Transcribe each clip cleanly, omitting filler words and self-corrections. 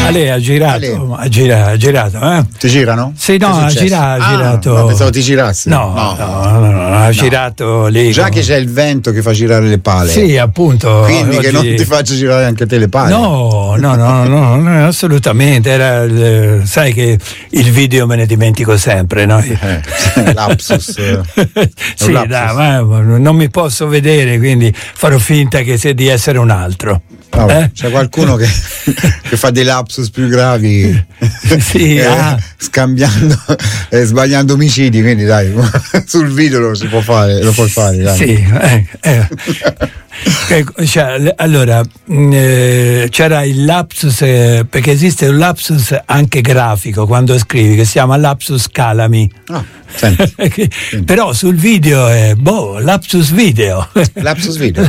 Ale ha girato, ha girato. Ti girano? Sì, no, ha girato. No, pensavo ti girassi. No, ha girato lì. Già che c'è il vento che fa girare le pale. Sì, appunto. Quindi oggi... che non ti faccia girare anche te le pale. No, assolutamente. Sai che il video me ne dimentico sempre, no? Lapsus. Sì, lapsus. dai, ma non mi posso vedere, quindi farò finta di essere un altro. C'è qualcuno che fa dei lapsus più gravi, sì, scambiando e sbagliando omicidi, quindi dai, sul video lo puoi fare, dai. Sì, allora c'era il lapsus, perché esiste un lapsus anche grafico quando scrivi, che si chiama lapsus calami. Però sul video è lapsus video. Lapsus video.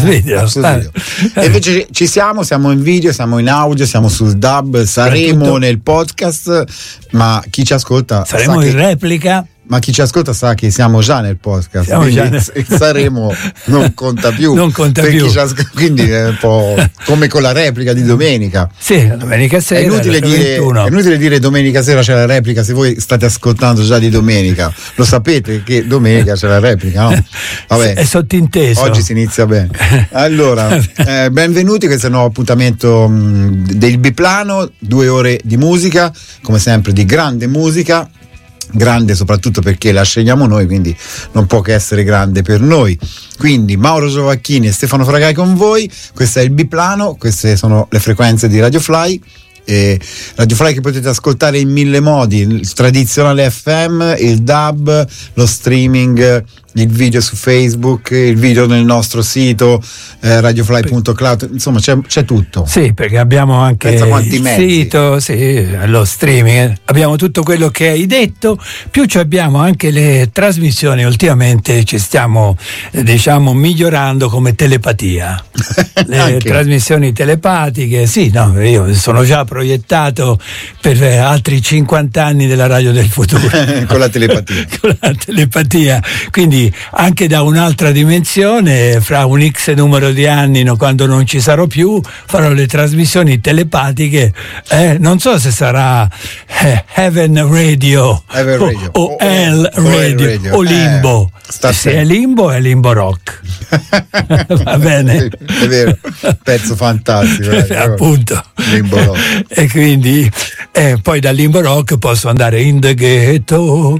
E invece siamo in video, siamo in audio, siamo sul DAB, saremo nel podcast, ma chi ci ascolta saremo in replica. Ma chi ci ascolta sa che siamo già nel podcast, saremo non conta più. Quindi è un po' come con la replica di domenica. Sì, domenica sera. È inutile dire domenica sera c'è la replica se voi state ascoltando già di domenica. Lo sapete che domenica c'è la replica, no? Vabbè, è sottinteso. Oggi si inizia bene. Allora, benvenuti, questo è il nuovo appuntamento del Biplano, 2 ore di musica, come sempre di grande musica. Grande soprattutto perché la scegliamo noi, quindi non può che essere grande per noi. Quindi Mauro Giovacchini e Stefano Fragai con voi. Questo è il Biplano, queste sono le frequenze di Radio Fly. Radio Fly che potete ascoltare in 1000 modi: il tradizionale FM, il DAB, lo streaming, il video su Facebook, il video nel nostro sito radiofly.cloud, insomma c'è tutto. Sì, perché abbiamo anche il sito, lo streaming, abbiamo tutto quello che hai detto, più abbiamo anche le trasmissioni. Ultimamente ci stiamo migliorando come telepatia. Le trasmissioni telepatiche, io sono già proiettato per altri 50 anni della radio del futuro. Con la telepatia. Quindi anche da un'altra dimensione, fra un X numero di anni, quando non ci sarò più, farò le trasmissioni telepatiche. Non so se sarà Heaven Radio o Hell Radio o Limbo. Se è Limbo, è Limbo Rock. Va bene? È vero, pezzo fantastico. Appunto. Limbo Rock. E quindi poi dal Limbo Rock posso andare in the ghetto,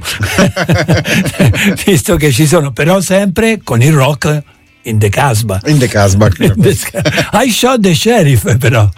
visto che ci sono, però sempre con il rock in the Casbah. I shot the sheriff, però.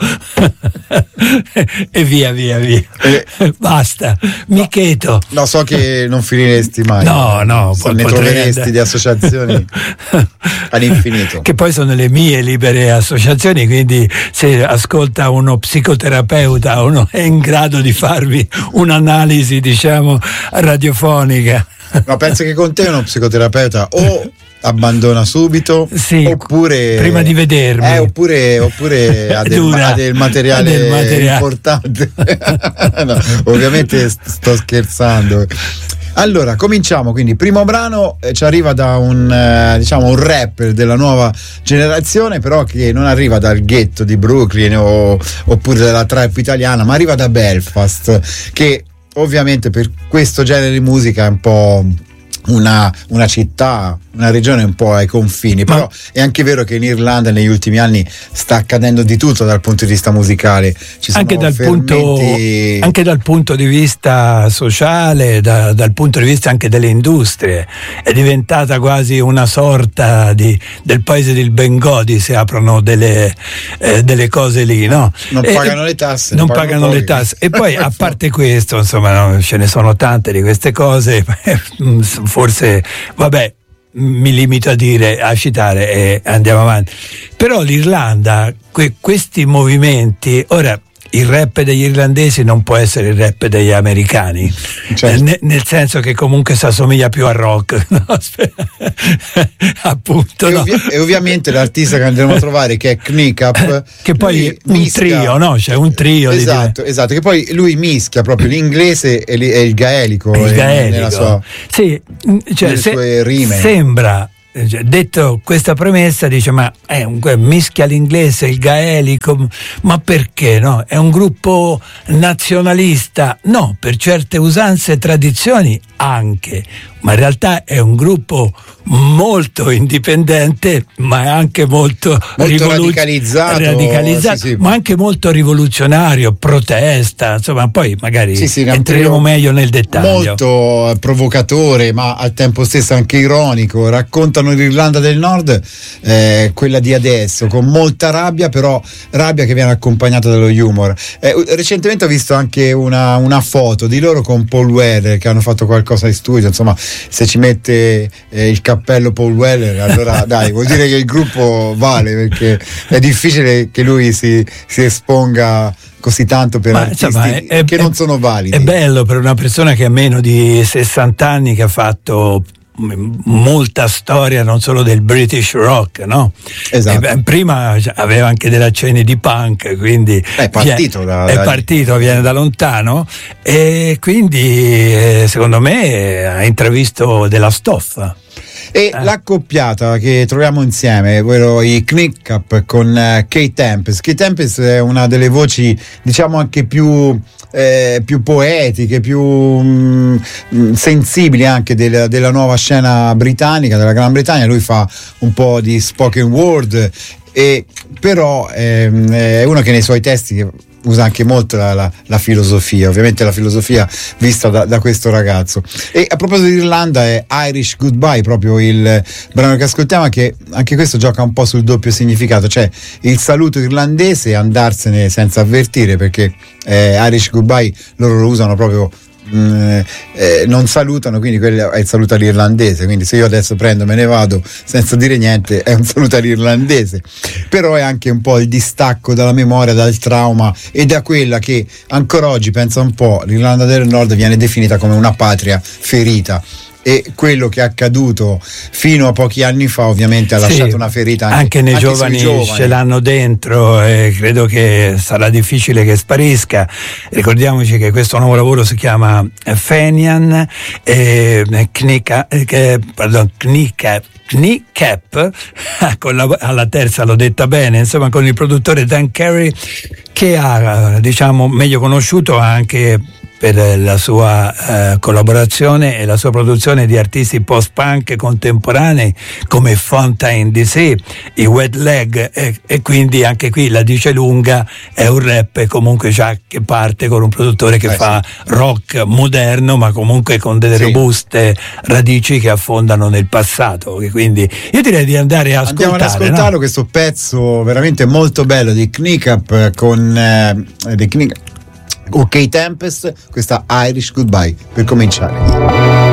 E via. Basta. Micheto. No, so che non finiresti mai. No. Ne troveresti di associazioni all'infinito. Che poi sono le mie libere associazioni, quindi se ascolta uno psicoterapeuta, uno è in grado di farvi un'analisi, radiofonica. No, penso che con te uno psicoterapeuta o abbandona subito, oppure prima di vedermi, oppure ha del materiale importante. No, ovviamente sto scherzando. Allora, cominciamo. Quindi, primo brano ci arriva da un rapper della nuova generazione, però che non arriva dal ghetto di Brooklyn oppure dalla trap italiana, ma arriva da Belfast, che ovviamente per questo genere di musica è un po' una città, una regione un po' ai confini, però è anche vero che in Irlanda negli ultimi anni sta accadendo di tutto dal punto di vista musicale. Ci sono anche dal punto di vista sociale, dal punto di vista anche delle industrie, è diventata quasi una sorta del paese del Bengodi, si aprono delle cose lì, no? Non pagano le tasse. Non pagano le tasse. E poi a parte questo, insomma, ce ne sono tante di queste cose, forse, vabbè, mi limito a citare e andiamo avanti. Però l'Irlanda, questi movimenti, ora il rap degli irlandesi non può essere il rap degli americani, certo. Nel senso che comunque si assomiglia più al rock, no? Appunto, e ovviamente l'artista che andremo a trovare, che è Knickup, che poi un trio, no? C'è un trio, esatto, che poi lui mischia proprio l'inglese e il gaelico, nella sua, sì, nelle sue rime. Sembra detto questa premessa, dice ma mischia l'inglese, il gaelico, ma perché no? È un gruppo nazionalista? No, per certe usanze e tradizioni anche, ma in realtà è un gruppo molto indipendente, ma è anche molto radicalizzato, sì. Ma anche molto rivoluzionario, protesta, insomma, poi magari entreremo meglio nel dettaglio. Molto provocatore, ma al tempo stesso anche ironico. Raccontano l'Irlanda del Nord, quella di adesso, con molta rabbia, però rabbia che viene accompagnata dallo humor. Recentemente ho visto anche una foto di loro con Paul Weller, che hanno fatto qualcosa in studio, insomma, se ci mette il cappello Paul Weller, allora dai, vuol dire che il gruppo vale, perché è difficile che lui si esponga così tanto per artisti che non sono validi. È bello per una persona che ha meno di 60 anni, che ha fatto molta storia non solo del British rock, no? Esatto. Prima aveva anche delle accenni di punk, quindi è partito, viene da lontano, e quindi secondo me ha intravisto della stoffa. E l'accoppiata che troviamo insieme, ovvero i Knick Up con Kate Tempest. Kate Tempest è una delle voci, diciamo, anche più poetiche, più sensibili anche della nuova scena britannica, della Gran Bretagna. Lui fa un po' di spoken word, però è uno che nei suoi testi usa anche molto la filosofia, ovviamente la filosofia vista da questo ragazzo. E a proposito di Irlanda, è Irish Goodbye proprio il brano che ascoltiamo, che anche questo gioca un po' sul doppio significato, cioè il saluto irlandese e andarsene senza avvertire, perché Irish Goodbye loro lo usano proprio, non salutano, quindi quello è il saluto all'irlandese, quindi se io adesso prendo, me ne vado senza dire niente, è un saluto all'irlandese. Però è anche un po' il distacco dalla memoria, dal trauma e da quella che ancora oggi, pensa un po', l'Irlanda del Nord viene definita come una patria ferita, e quello che è accaduto fino a pochi anni fa ovviamente ha lasciato una ferita anche nei giovani, ce l'hanno dentro, e credo che sarà difficile che sparisca. Ricordiamoci che questo nuovo lavoro si chiama Fenian Kneecap, alla terza l'ho detta bene, insomma, con il produttore Dan Carey, che ha, diciamo, meglio conosciuto anche per la sua collaborazione e la sua produzione di artisti post-punk contemporanei come Fontaine DC, i Wet Leg, e quindi anche qui la dice lunga, è un rap comunque già che parte con un produttore che fa rock moderno, ma comunque con delle robuste radici che affondano nel passato. Quindi io direi di andare a ascoltare. Andiamo ad ascoltarlo, no? Questo pezzo veramente molto bello di Knick Up con OK Tempest, questa Irish Goodbye, per cominciare.